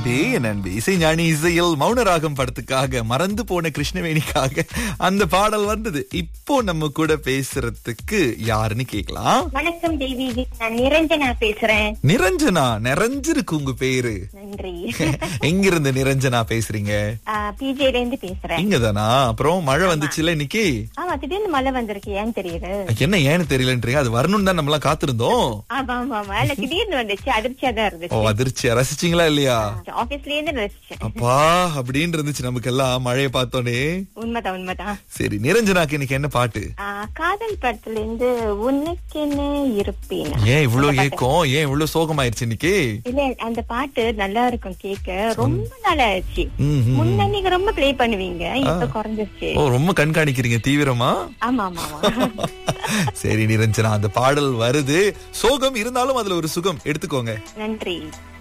என் அன்பே இசை ஞானி இசையில் மௌனராகம் படத்துக்காக மறந்து போன கிருஷ்ணவேணிக்காக அந்த பாடல் வந்தது. இப்போ நம்ம கூட பேசுறதுக்கு யாருன்னு கேக்கலாம். வணக்கம் தேவி, நான் நிரஞ்சனா பேசுறேன். நிரஞ்சனா, நிறைஞ்சிருக்கு உங்க பேரு. நன்றி. எங்க இருந்து நிரஞ்சனா பேசுறீங்க? பிஜேல இருந்து பேசுறேன். இங்கதானா? அப்புறம் மழை வந்துச்சுல இன்னைக்கு? ஆமா, திடீர்னு மழை வந்திருக்கு, ஏன்னு தெரியுது. என்ன ஏன்னு தெரியலன்றீங்க? அது வரணும் தான் நம்மளாம் காத்திருந்தோம். ஆமா ஆமா ஆமா, இல்ல திடீர்னு வந்துச்சு, அதிர்ச்சியா தான் இருந்துச்சு. அதிர்ச்சியா ரசிச்சீங்களா இல்லையா? ஆபீஸ்ல இருந்து ரசிச்சேன். அப்பா அப்படின்னு இருந்துச்சு நமக்கு எல்லாம் மழையை பார்த்தோன்னே. உண்மைதான் உண்மைதான். சரி, நிரஞ்சனாக்கு இன்னைக்கு என்ன பாட்டு? காதல் படத்துல இருந்து உனக்கு என்ன இருப்பேன். ஏன் இவ்வளவு ஏக்கம், ஏன் இவ்வளவு சோகமாயிருச்சு இன்னைக்கு? இல்ல, அந்த பாட்டு நல்லா இருக்கும் கேட்க, ரொம்ப நாள் ஆச்சு. முன்ன நீங்க ரொம்ப ப்ளே பண்ணுவீங்க, இப்ப குறைஞ்சிருச்சு. ரொம்ப கண்காணிக்கிறீங்க தீவிரமா? ஆமா ஆமா ஆமா. சரி நிரஞ்சனா, அந்த பாடல் வருது. சோகம் இருந்தாலும் அதுல ஒரு சுகம் எடுத்துக்கோங்க. நன்றி.